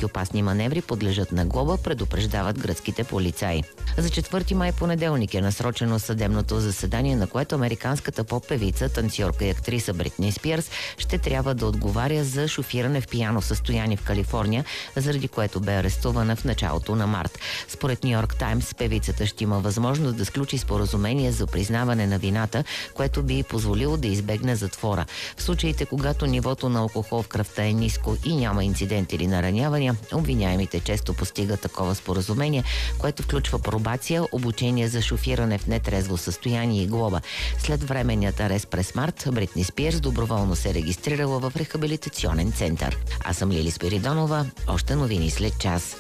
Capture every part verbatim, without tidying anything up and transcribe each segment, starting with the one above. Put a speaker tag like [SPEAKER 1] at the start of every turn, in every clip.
[SPEAKER 1] всички опасни маневри подлежат на глоба, предупреждават гръцките полицаи. За четвърти май понеделник е насрочено съдебното заседание, на което американската поп-певица, танцорка и актриса Бритни Спирс ще трябва да отговаря за шофиране в пияно състояние в Калифорния, заради което бе арестувана в началото на март. Според Ню Йорк Таймс, певицата ще има възможност да сключи споразумение за признаване на вината, което би позволило да избегне затвора. В случаите, когато нивото на алкохол в кръвта е ниско и няма инциденти или наранявания, обвиняемите често постигат такова споразумение, което включва пробация, обучение за шофиране в нетрезво състояние и глоба. След временният арест през март, Бритни Спирс доброволно се е регистрирала в рехабилитационен център. Аз съм Лили Спиридонова. Още новини след час.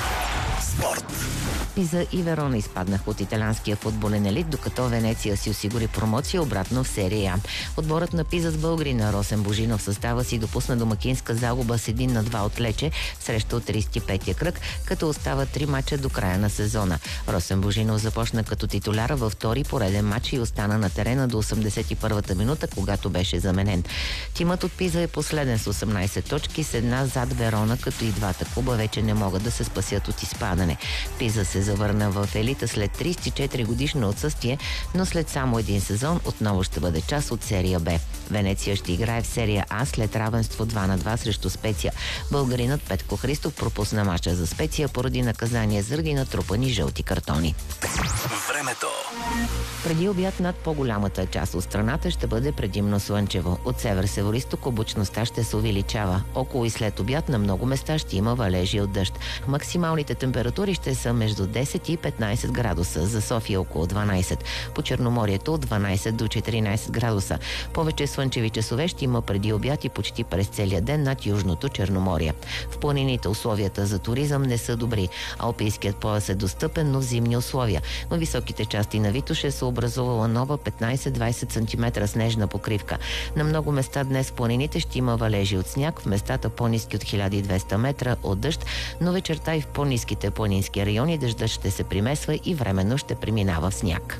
[SPEAKER 2] Спорт.
[SPEAKER 1] Пиза и Верона изпаднаха от италианския футболен елит, докато Венеция си осигури промоция обратно в серия А. Отборът на Пиза с българина Росен Божинов в състава си допусна домакинска загуба с един на два от Лече срещу тридесет и петия кръг, като остават три мача до края на сезона. Росен Божинов започна като титуляра във втори пореден матч и остана на терена до осемдесет и първата минута, когато беше заменен. Тимът от Пиза е последен с осемнайсет точки, с една зад Верона, като и двата клуба вече не могат да се спасят от изпадане. Пиза се завърна в елита след тридесет и четири годишно отсъствие, но след само един сезон отново ще бъде част от серия Б. Венеция ще играе в серия А след равенство два на два срещу Специя. Българинът Петко Христов пропусна мача за Специя поради наказание заради натрупани жълти картони.
[SPEAKER 2] Времето.
[SPEAKER 1] Преди обяд над по-голямата част от страната ще бъде предимно слънчево. От север-североизток облачността ще се увеличава. Около и след обяд на много места ще има валежи от дъжд. Максималните температури ще са между десет и петнайсет градуса. За София около дванайсет. По Черноморието от дванайсет до четиринайсет градуса. Повече слънчеви часове ще има преди обяд и почти през целия ден над Южното Черноморие. В планините условията за туризъм не са добри. Алпийският пояс е достъпен, но в зимни условия. В високите части на Витоша се образувала нова петнайсет-двайсет сантиметра снежна покривка. На много места днес в планините ще има валежи от сняг, в местата по-ниски от хиляда и двеста метра от дъжд, но вечерта и в по-ниските планински райони дъждът ще се примесва и временно ще преминава в сняг.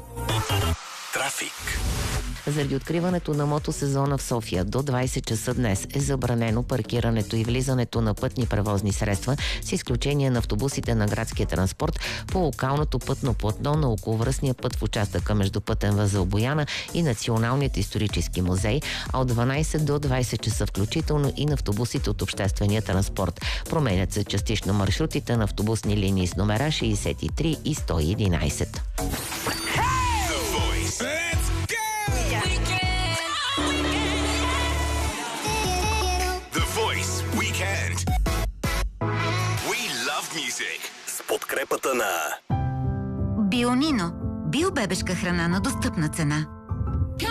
[SPEAKER 2] Трафик.
[SPEAKER 1] Заради откриването на мотосезона в София до двайсет часа днес е забранено паркирането и влизането на пътни превозни средства, с изключение на автобусите на градския транспорт по локалното пътно платно на околовръстния път в участъка между пътен възел Бояна и Националният исторически музей, а от дванайсет до двайсет часа включително и на автобусите от обществения транспорт. Променят се частично маршрутите на автобусни линии с номера шейсет и три и сто и единайсет.
[SPEAKER 2] С подкрепата на
[SPEAKER 3] Бионино. Биобебешка храна на достъпна цена.